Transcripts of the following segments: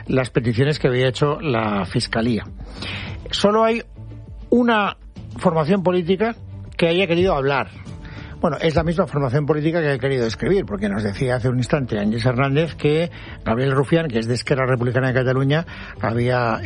las peticiones que había hecho la Fiscalía. Solo hay una formación política que haya querido hablar. Bueno, es la misma formación política que ha querido escribir, porque nos decía hace un instante Ángeles Hernández que Gabriel Rufián, que es de Esquerra Republicana de Cataluña, había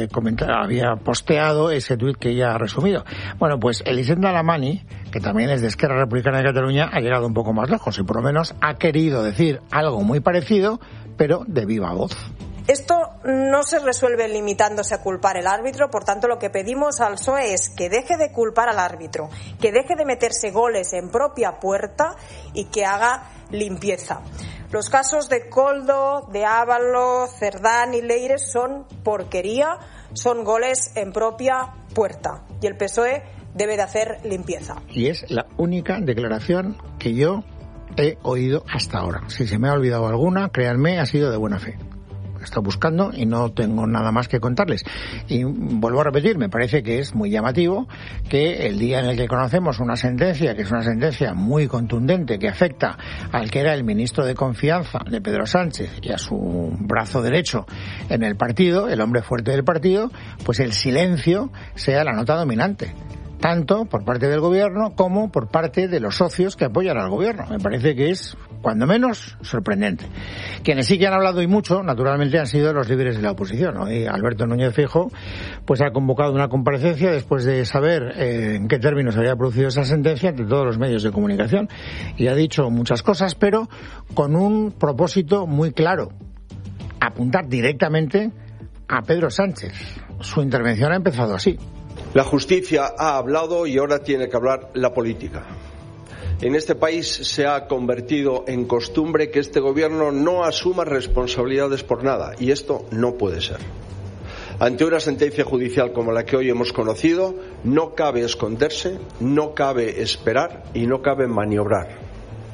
posteado ese tuit que ella ha resumido. Bueno, pues Elisenda Alamany, que también es de Esquerra Republicana de Cataluña, ha llegado un poco más lejos y por lo menos ha querido decir algo muy parecido, pero de viva voz. Esto no se resuelve limitándose a culpar al árbitro, por tanto lo que pedimos al PSOE es que deje de culpar al árbitro, que deje de meterse goles en propia puerta y que haga limpieza. Los casos de Koldo, de Ábalos, Cerdán y Leire son porquería, son goles en propia puerta y el PSOE debe de hacer limpieza. Y es la única declaración que yo he oído hasta ahora. Si se me ha olvidado alguna, créanme, ha sido de buena fe. Está buscando y no tengo nada más que contarles. Y vuelvo a repetir, me parece que es muy llamativo que el día en el que conocemos una sentencia, que es una sentencia muy contundente, que afecta al que era el ministro de Confianza de Pedro Sánchez y a su brazo derecho en el partido, el hombre fuerte del partido, pues el silencio sea la nota dominante, tanto por parte del gobierno como por parte de los socios que apoyan al gobierno. Me parece que es, cuando menos, sorprendente. Quienes sí que han hablado y mucho, naturalmente, han sido los líderes de la oposición. Hoy Alberto Núñez Feijóo pues ha convocado una comparecencia después de saber en qué términos había producido esa sentencia ante todos los medios de comunicación. Y ha dicho muchas cosas, pero con un propósito muy claro: apuntar directamente a Pedro Sánchez. Su intervención ha empezado así. La justicia ha hablado y ahora tiene que hablar la política. En este país se ha convertido en costumbre que este gobierno no asuma responsabilidades por nada, y esto no puede ser. Ante una sentencia judicial como la que hoy hemos conocido, no cabe esconderse, no cabe esperar y no cabe maniobrar.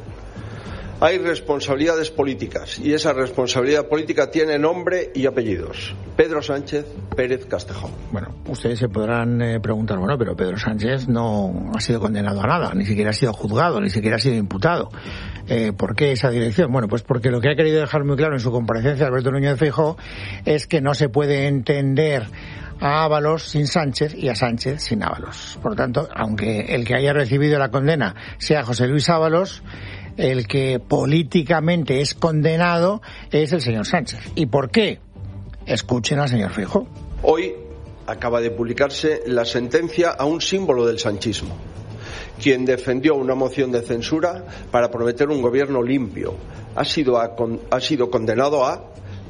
Hay responsabilidades políticas y esa responsabilidad política tiene nombre y apellidos: Pedro Sánchez Pérez Castejón. Bueno, ustedes se podrán preguntar, bueno, pero Pedro Sánchez no ha sido condenado a nada, ni siquiera ha sido juzgado, ni siquiera ha sido imputado. ¿Por qué esa dirección? Bueno, pues porque lo que ha querido dejar muy claro en su comparecencia Alberto Núñez Feijóo es que no se puede entender a Ábalos sin Sánchez y a Sánchez sin Ábalos. Por lo tanto, aunque el que haya recibido la condena sea José Luis Ábalos, el que políticamente es condenado es el señor Sánchez. ¿Y por qué? Escuchen al señor Feijóo. Hoy acaba de publicarse la sentencia a un símbolo del sanchismo, quien defendió una moción de censura para prometer un gobierno limpio. Ha sido condenado a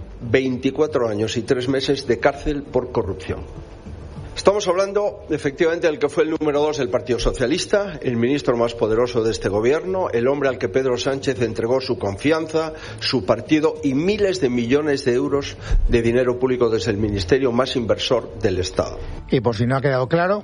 24 años y 3 meses de cárcel por corrupción. Estamos hablando, efectivamente, del que fue el número 2 del Partido Socialista, el ministro más poderoso de este gobierno, el hombre al que Pedro Sánchez entregó su confianza, su partido y miles de millones de euros de dinero público desde el ministerio más inversor del Estado. Y por si no ha quedado claro,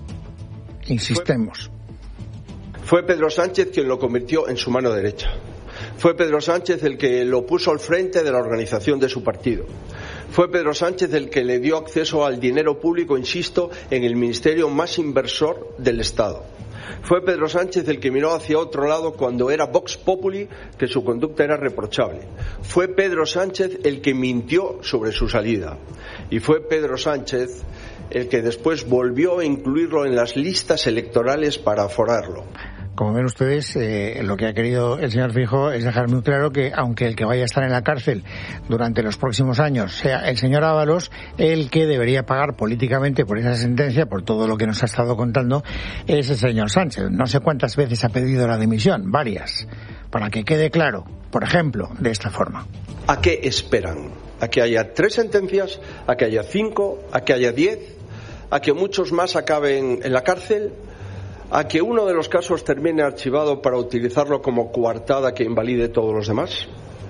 insistemos. Fue Pedro Sánchez quien lo convirtió en su mano derecha. Fue Pedro Sánchez el que lo puso al frente de la organización de su partido. Fue Pedro Sánchez el que le dio acceso al dinero público, insisto, en el ministerio más inversor del Estado. Fue Pedro Sánchez el que miró hacia otro lado cuando era Vox Populi, que su conducta era reprochable. Fue Pedro Sánchez el que mintió sobre su salida. Y fue Pedro Sánchez el que después volvió a incluirlo en las listas electorales para aforarlo. Como ven ustedes, lo que ha querido el señor Feijóo es dejar muy claro que, aunque el que vaya a estar en la cárcel durante los próximos años sea el señor Ábalos, el que debería pagar políticamente por esa sentencia, por todo lo que nos ha estado contando, es el señor Sánchez. No sé cuántas veces ha pedido la dimisión, varias, para que quede claro, por ejemplo, de esta forma. ¿A qué esperan? ¿A que haya 3 sentencias? ¿A que haya 5? ¿A que haya 10? ¿A que muchos más acaben en la cárcel? ¿A que uno de los casos termine archivado para utilizarlo como coartada que invalide todos los demás?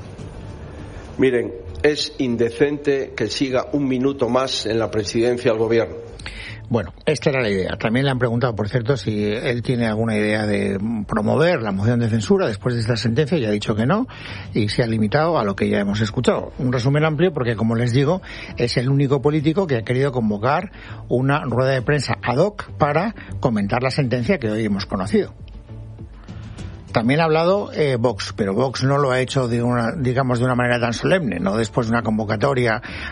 Miren, es indecente que siga un minuto más en la presidencia del gobierno. Bueno, esta era la idea. También le han preguntado, por cierto, si él tiene alguna idea de promover la moción de censura después de esta sentencia, y ha dicho que no, y se ha limitado a lo que ya hemos escuchado. Un resumen amplio porque, como les digo, es el único político que ha querido convocar una rueda de prensa ad hoc para comentar la sentencia que hoy hemos conocido. También ha hablado Vox, pero Vox no lo ha hecho de una manera tan solemne, no después de una convocatoria